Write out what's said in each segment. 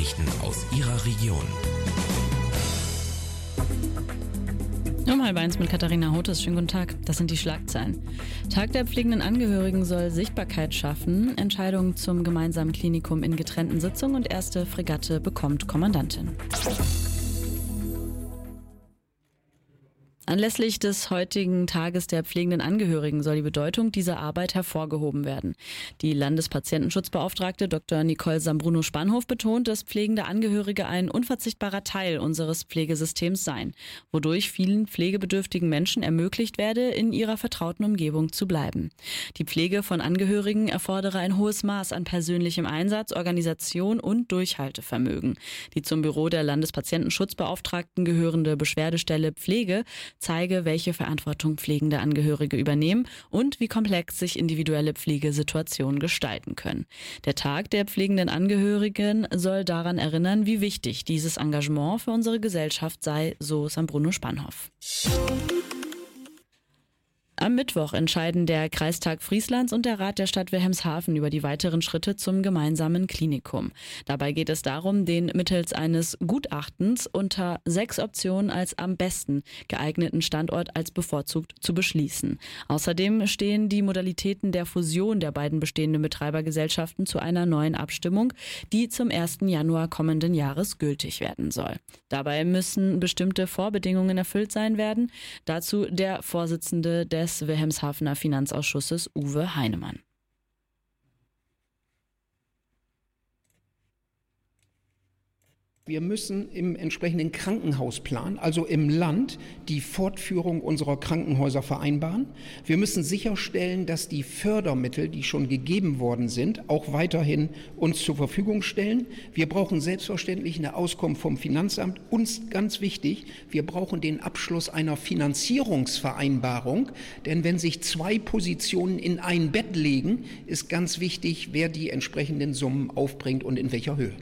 Nachrichten aus Ihrer Region. Um 12:30 mit Katharina Hotes. Schönen guten Tag. Das sind die Schlagzeilen. Tag der pflegenden Angehörigen soll Sichtbarkeit schaffen. Entscheidung zum gemeinsamen Klinikum in getrennten Sitzungen und erste Fregatte bekommt Kommandantin. Anlässlich des heutigen Tages der pflegenden Angehörigen soll die Bedeutung dieser Arbeit hervorgehoben werden. Die Landespatientenschutzbeauftragte Dr. Nicole Sambruno-Spanhof betont, dass pflegende Angehörige ein unverzichtbarer Teil unseres Pflegesystems seien, wodurch vielen pflegebedürftigen Menschen ermöglicht werde, in ihrer vertrauten Umgebung zu bleiben. Die Pflege von Angehörigen erfordere ein hohes Maß an persönlichem Einsatz, Organisation und Durchhaltevermögen. Die zum Büro der Landespatientenschutzbeauftragten gehörende Beschwerdestelle Pflege zeige, welche Verantwortung pflegende Angehörige übernehmen und wie komplex sich individuelle Pflegesituationen gestalten können. Der Tag der pflegenden Angehörigen soll daran erinnern, wie wichtig dieses Engagement für unsere Gesellschaft sei, so Sambruno-Spanhof. Am Mittwoch entscheiden der Kreistag Frieslands und der Rat der Stadt Wilhelmshaven über die weiteren Schritte zum gemeinsamen Klinikum. Dabei geht es darum, den mittels eines Gutachtens unter 6 Optionen als am besten geeigneten Standort als bevorzugt zu beschließen. Außerdem stehen die Modalitäten der Fusion der beiden bestehenden Betreibergesellschaften zu einer neuen Abstimmung, die zum 1. Januar kommenden Jahres gültig werden soll. Dabei müssen bestimmte Vorbedingungen erfüllt sein werden. Dazu der Vorsitzende des Wilhelmshavener Finanzausschusses Uwe Heinemann. Wir müssen im entsprechenden Krankenhausplan, also im Land, die Fortführung unserer Krankenhäuser vereinbaren. Wir müssen sicherstellen, dass die Fördermittel, die schon gegeben worden sind, auch weiterhin uns zur Verfügung stellen. Wir brauchen selbstverständlich eine Auskunft vom Finanzamt. Uns ganz wichtig, wir brauchen den Abschluss einer Finanzierungsvereinbarung. Denn wenn sich 2 Positionen in ein Bett legen, ist ganz wichtig, wer die entsprechenden Summen aufbringt und in welcher Höhe.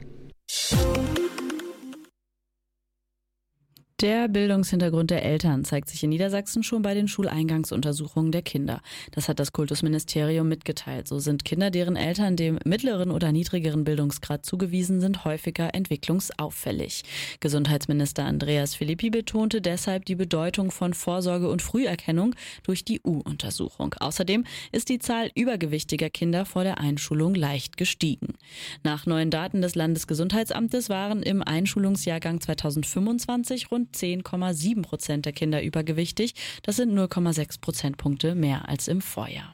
Der Bildungshintergrund der Eltern zeigt sich in Niedersachsen schon bei den Schuleingangsuntersuchungen der Kinder. Das hat das Kultusministerium mitgeteilt. So sind Kinder, deren Eltern dem mittleren oder niedrigeren Bildungsgrad zugewiesen sind, häufiger entwicklungsauffällig. Gesundheitsminister Andreas Philippi betonte deshalb die Bedeutung von Vorsorge und Früherkennung durch die U-Untersuchung. Außerdem ist die Zahl übergewichtiger Kinder vor der Einschulung leicht gestiegen. Nach neuen Daten des Landesgesundheitsamtes waren im Einschulungsjahrgang 2025 rund 10,7% der Kinder übergewichtig. Das sind 0,6 Prozentpunkte mehr als im Vorjahr.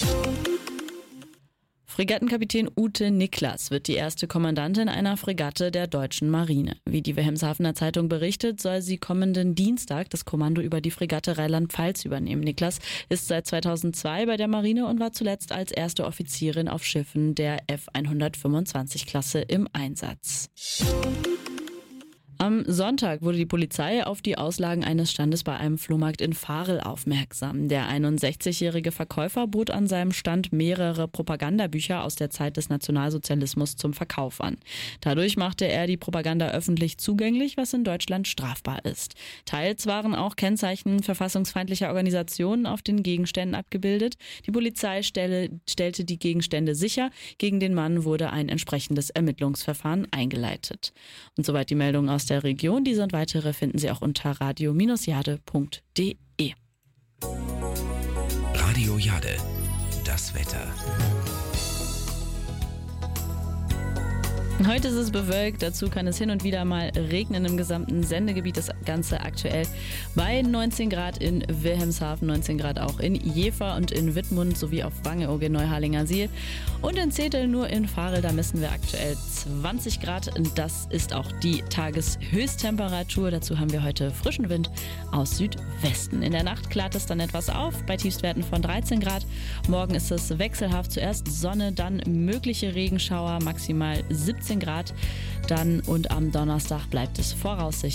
Fregattenkapitän Ute Niklas wird die erste Kommandantin einer Fregatte der deutschen Marine. Wie die Wilhelmshavener Zeitung berichtet, soll sie kommenden Dienstag das Kommando über die Fregatte Rheinland-Pfalz übernehmen. Niklas ist seit 2002 bei der Marine und war zuletzt als erste Offizierin auf Schiffen der F-125-Klasse im Einsatz. Am Sonntag wurde die Polizei auf die Auslagen eines Standes bei einem Flohmarkt in Varel aufmerksam. Der 61-jährige Verkäufer bot an seinem Stand mehrere Propagandabücher aus der Zeit des Nationalsozialismus zum Verkauf an. Dadurch machte er die Propaganda öffentlich zugänglich, was in Deutschland strafbar ist. Teils waren auch Kennzeichen verfassungsfeindlicher Organisationen auf den Gegenständen abgebildet. Die Polizei stellte die Gegenstände sicher. Gegen den Mann wurde ein entsprechendes Ermittlungsverfahren eingeleitet. Und soweit die Meldung aus der Region. Diese und weitere finden Sie auch unter radio-jade.de. Radio Jade, das Wetter. Heute ist es bewölkt, dazu kann es hin und wieder mal regnen im gesamten Sendegebiet. Das Ganze aktuell bei 19 Grad in Wilhelmshaven, 19 Grad auch in Jever und in Wittmund sowie auf Wangeoog in Neuharlingersiel. Und in Zetel nur in Varel, da messen wir aktuell 20 Grad. Das ist auch die Tageshöchsttemperatur. Dazu haben wir heute frischen Wind aus Südwesten. In der Nacht klart es dann etwas auf bei Tiefstwerten von 13 Grad. Morgen ist es wechselhaft, zuerst Sonne, dann mögliche Regenschauer, maximal 17 Grad. Dann und am Donnerstag bleibt es voraussichtlich